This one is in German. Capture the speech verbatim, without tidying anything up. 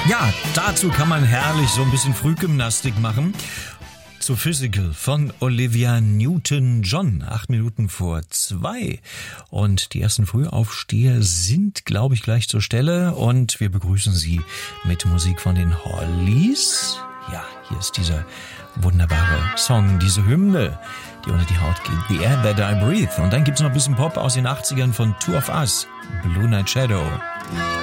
Ja, dazu kann man herrlich so ein bisschen Frühgymnastik machen. Zu Physical von Olivia Newton-John, acht Minuten vor zwei. Und die ersten Frühaufsteher sind, glaube ich, gleich zur Stelle. Und wir begrüßen Sie mit Musik von den Hollies. Ja, hier ist dieser wunderbare Song, diese Hymne, die unter die Haut geht. The Air That I Breathe. Und dann gibt's noch ein bisschen Pop aus den achtzigern von Two of Us, Blue Night Shadow.